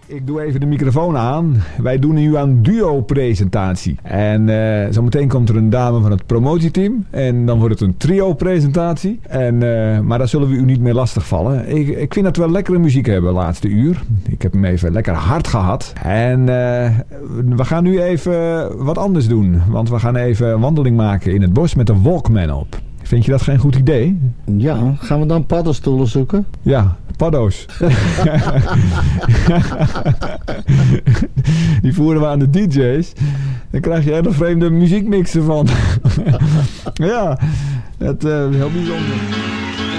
Ik doe even de microfoon aan. Wij doen nu aan duo-presentatie. En zometeen komt er een dame van het promotieteam. En dan wordt het een trio-presentatie. Maar daar zullen we u niet meer lastigvallen. Ik vind dat we wel lekkere muziek hebben laatste uur. Ik heb hem even lekker hard gehad. En we gaan nu even wat anders doen. Want we gaan even een wandeling maken in het bos met de Walkman op. Vind je dat geen goed idee? Ja, gaan we dan paddenstoelen zoeken? Ja, paddo's. Die voeren we aan de DJ's. Dan krijg je hele vreemde muziekmixen van. Ja, dat is heel bijzonder.